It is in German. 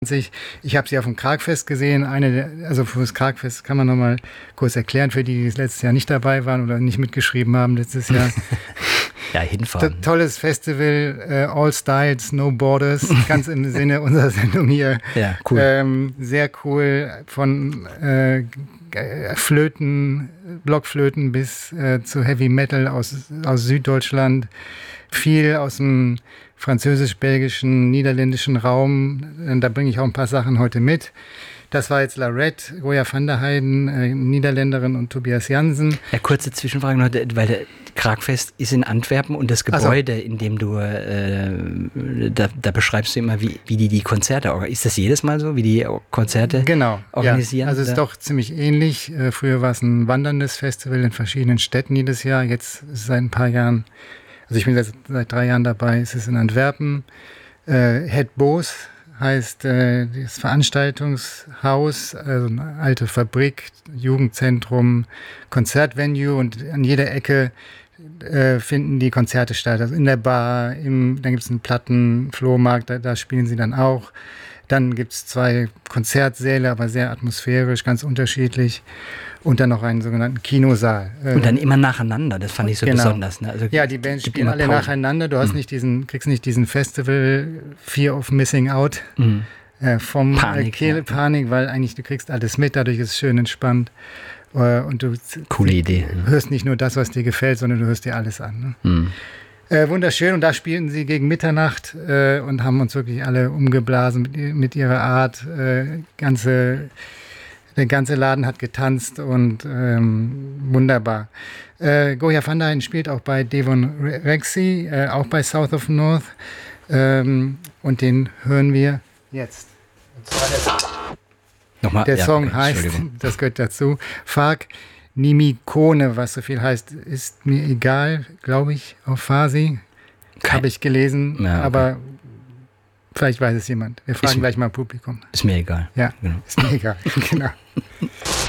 Ich habe sie auf dem Kragfest gesehen. Also für das Kragfest kann man nochmal kurz erklären, für die letztes Jahr nicht dabei waren oder nicht mitgeschrieben haben letztes Jahr. Ja, hinfahren. Tolles Festival, All Styles, No Borders, ganz im Sinne unserer Sendung hier. Ja, cool. Sehr cool, von Flöten, Blockflöten bis zu Heavy Metal aus Süddeutschland. Viel aus dem französisch-belgischen, niederländischen Raum. Da bringe ich auch ein paar Sachen heute mit. Das war jetzt Larette, Goya van der Heijden, Niederländerin, und Tobias Jansen. Ja, kurze Zwischenfrage noch, weil der Kragfest ist in Antwerpen und das Gebäude, in dem du, da beschreibst du immer, wie die Konzerte organisieren. Ist das jedes Mal so, wie die Konzerte organisieren? Ja. Also es ist doch ziemlich ähnlich. Früher war es ein wanderndes Festival in verschiedenen Städten jedes Jahr. Jetzt ist es seit ein paar Jahren, also ich bin seit 3 Jahren dabei, es ist in Antwerpen. Het Boos heißt das Veranstaltungshaus, also eine alte Fabrik, Jugendzentrum, Konzertvenue, und an jeder Ecke finden die Konzerte statt. Also in der Bar, dann gibt es einen Plattenflohmarkt, da spielen sie dann auch. Dann gibt es 2 Konzertsäle, aber sehr atmosphärisch, ganz unterschiedlich. Und dann noch einen sogenannten Kinosaal. Und dann immer nacheinander, das fand ich so besonders. Ne? Also ja, die Bands spielen alle nacheinander. Du hast kriegst nicht diesen Festival Fear of Missing Out vom Panik, weil eigentlich du kriegst alles mit, dadurch ist es schön entspannt. Und du coole Idee. Hörst nicht nur das, was dir gefällt, sondern du hörst dir alles an. Ne? Wunderschön, und da spielten sie gegen Mitternacht und haben uns wirklich alle umgeblasen mit ihrer Art. Der ganze Laden hat getanzt und wunderbar. Goya van der Heijden spielt auch bei Devon Rexy, auch bei South of North. Und den hören wir jetzt. Und zwar der Song heißt, das gehört dazu, Fark Nimikone, was so viel heißt, ist mir egal, glaube ich, auf Farsi. Habe ich gelesen, aber vielleicht weiß es jemand. Wir fragen gleich mal im Publikum. Ist mir egal. Ja, genau. Ist mir egal, genau.